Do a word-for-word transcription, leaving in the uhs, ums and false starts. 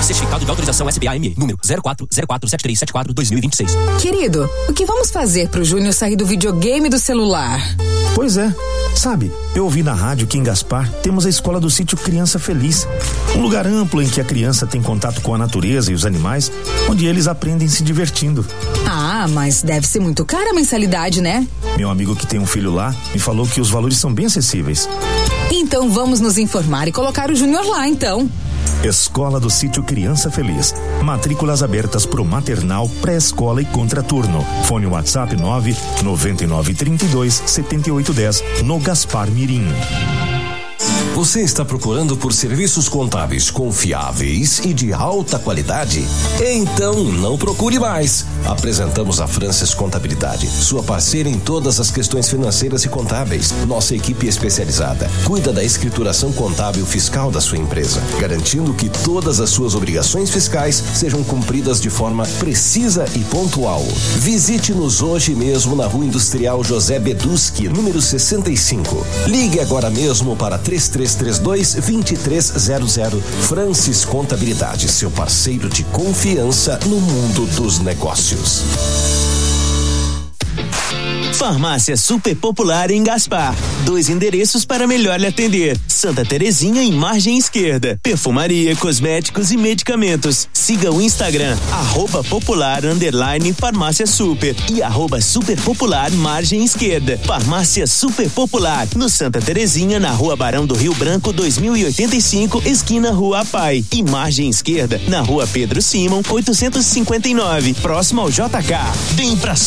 Certificado de autorização S B A M E, número zero quatro zero quatro sete três sete quatro dois mil e vinte e seis. Querido, o que vamos fazer pro Júnior sair do videogame e do celular? Pois é. Sabe, eu ouvi na rádio que em Gaspar temos a escola do sítio Criança Feliz. Um lugar amplo em que a criança tem contato com a natureza e os animais, onde eles aprendem se divertindo. Ah, mas deve ser muito cara a mensalidade, né? Meu amigo que tem um filho lá me falou que os valores são bem acessíveis. Então vamos nos informar e colocar o Júnior lá, então. Escola do Sítio Criança Feliz. Matrículas abertas pro maternal, pré-escola e contraturno. Fone WhatsApp nove nove nove três dois sete oito um zero no Gaspar Mirim. Você está procurando por serviços contábeis confiáveis e de alta qualidade? Então não procure mais. Apresentamos a Francis Contabilidade, sua parceira em todas as questões financeiras e contábeis. Nossa equipe especializada cuida da escrituração contábil fiscal da sua empresa, garantindo que todas as suas obrigações fiscais sejam cumpridas de forma precisa e pontual. Visite-nos hoje mesmo na Rua Industrial José Beduski, número sessenta e cinco. Ligue agora mesmo para três três três dois, dois três zero zero. Francis Contabilidade, seu parceiro de confiança no mundo dos negócios. Farmácia Super Popular em Gaspar. Dois endereços para melhor lhe atender. Santa Terezinha em margem esquerda. Perfumaria, cosméticos e medicamentos. Siga o Instagram, arroba popular underline farmácia super e arroba super popular margem esquerda. Farmácia Super Popular, no Santa Terezinha, na Rua Barão do Rio Branco, dois mil e oitenta e cinco, esquina Rua Pai. E margem esquerda, na Rua Pedro Simon, oitocentos e cinquenta e nove, próximo ao J K. Vem pra